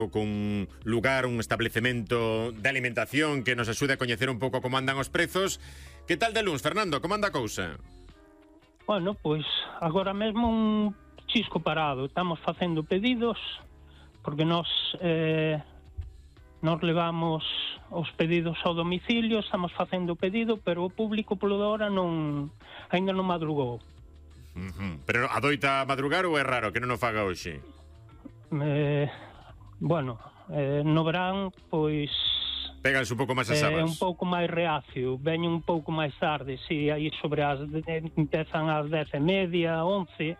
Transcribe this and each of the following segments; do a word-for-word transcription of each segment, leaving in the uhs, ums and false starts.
cun lugar, un establecemento de alimentación que nos axude a coñecer un pouco como andan os prezos. Que tal de luns, Fernando? Como anda a cousa? Bueno, pois agora mesmo un chisco parado. Estamos facendo pedidos porque nós eh, nos levamos os pedidos ao domicilio, estamos facendo o pedido, pero o público polo de hora non aínda non madrugou. Uh-huh. Pero adoita madrugar ou é raro que non o faga hoxe? Eh, bueno, eh, no verán, pois... Péganse un pouco máis as É abas. un pouco máis reacio, veño un pouco máis tarde, si, aí sobre as... empezan ás dez e media, once...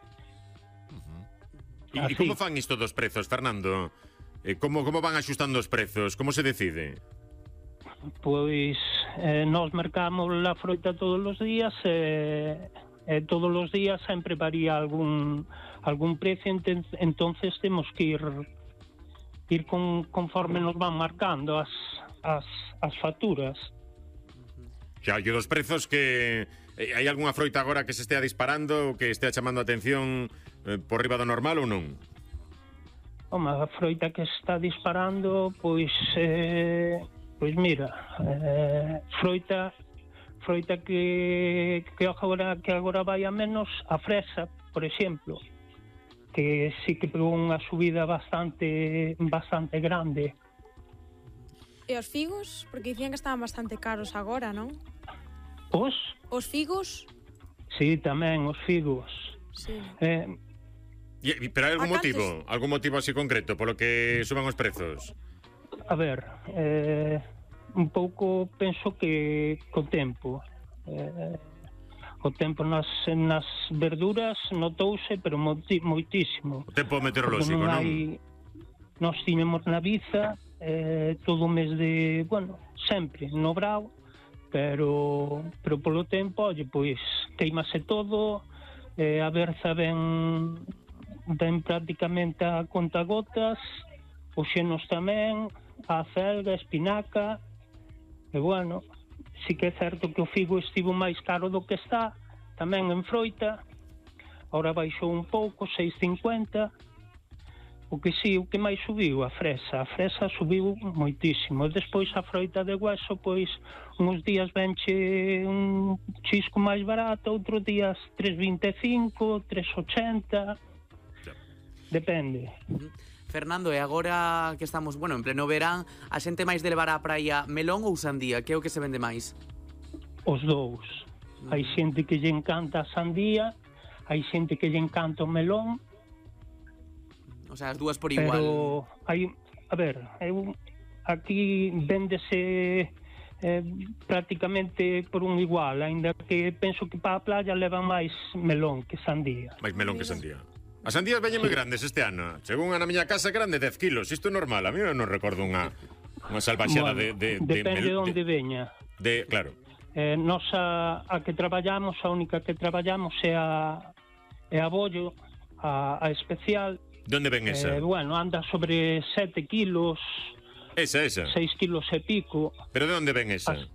E uh-huh. como fan isto dos prezos, Fernando? Eh, como, como van axustando os prezos? Como se decide? Pois eh, nós mercamos a froita todos os días e... Eh, Eh, todos os días sempre varía algún algún precio, enten, entonces temos que ir ir con, conforme nos van marcando as, as, as facturas. Xa, e dos prezos que eh, hai algunha froita agora que se estea disparando ou que estea chamando a atención eh, por riba do normal ou non? Home, a froita que está disparando, pois eh, pois mira, eh, froita froita que que agora que agora vai a menos, a fresa, por exemplo, que sí que pegou unha subida bastante bastante grande. E os figos? Porque dicían que estaban bastante caros agora, non? Os? Os figos? Sí, tamén, os figos. Sí. Eh, e, pero hai algún A motivo? cantos? Algún motivo así concreto polo que suban os prezos? a ver, eh, un pouco penso que co tempo. Eh, o tempo nas, nas verduras notouse, pero moiti, moitísimo. O tempo meteorolóxico, non? Hai, nós tiñemos na Biza eh, todo o mes de, bueno, sempre no brao, pero pero polo tempo, oye, pois queimase todo, eh, a berza ben ben prácticamente a contagotas, os xenos tamén, a acelga, a espinaca, e bueno, sí que é certo que o figo estivo máis caro do que está, tamén en froita, ahora baixou un pouco, seis cincuenta. O que sí, o que máis subiu, a fresa. A fresa subiu moitísimo. E despois a froita de hueso, pois, uns días venche un chisco máis barato, outros días tres vinte e cinco, tres ochenta. Depende. Fernando, e agora que estamos, bueno, en pleno verán, a xente máis de levar á praia melón ou sandía? Que é o que se vende máis? Os dous. Mm. Hai xente que lle encanta a sandía, hai xente que lle encanta o melón. O sea, as dúas por igual. Pero hai, a ver, eu, aquí véndese eh, prácticamente por un igual, aínda que penso que para a playa levan máis melón que sandía. Máis melón que sandía. As sandías veñen moi grandes este ano. Chegou unha na miña casa grande, dez kilos. Isto é normal, a mí non recordo unha unha salvaxada bueno, de, de, depende de, de onde de, veña. De, claro. Eh, nos a, a que traballamos, a única que traballamos é a é a bollo, a, a especial. De onde ven esa? Eh, bueno, anda sobre sete kilos. Esa, esa. seis kilos e pico. Pero de onde ven esa? As...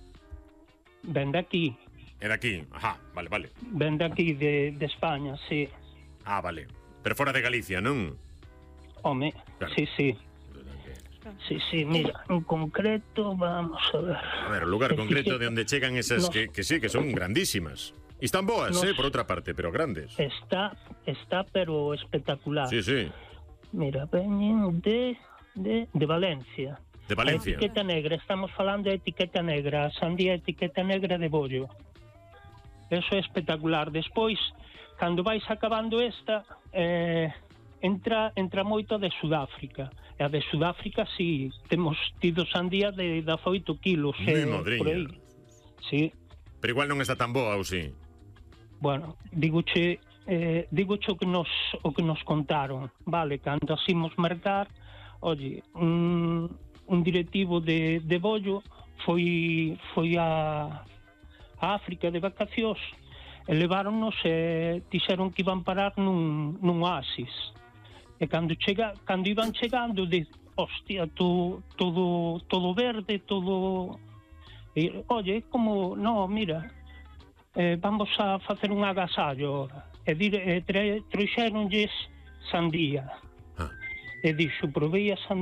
Ven de aquí. É de aquí, ajá, vale, vale. Ven de aquí, de, de España, sí. Ah, vale. Pero fora de Galicia, non? Home, claro. sí, sí. Sí, sí, mira, en concreto, vamos a ver. A ver, o lugar que concreto sí, de onde chegan esas no, que, que sí, que son grandísimas. E están boas, no, eh, por outra parte, pero grandes. Está, está, pero espectacular. Sí, sí. Mira, veñen de, de, de Valencia. De Valencia. A etiqueta negra, estamos falando de etiqueta negra, a sandía etiqueta negra de bollo. Eso é espectacular. Despois, cando vais acabando esta, eh, entra entra moito de Sudáfrica. E a de Sudáfrica, si, sí, temos tido sandía de dezaoito kilos. Mi eh, madriña. por aí. Sí. Pero igual non está tan boa, ou si? Bueno, digoche, eh, digoche o que nos o que nos contaron, vale, cando asimos mercar, oye, un, un directivo de, de bollo foi foi a, a África de vacacións e leváronnos e dixeron que iban parar nun, nun oasis. E cando chega, cando iban chegando, de, hostia, to, todo todo verde, todo... E, oye, como, no, mira, eh, vamos a facer un agasallo ahora. E, dire, e tre, trouxeronlles sandía. Ah. e dixo, provei a sandía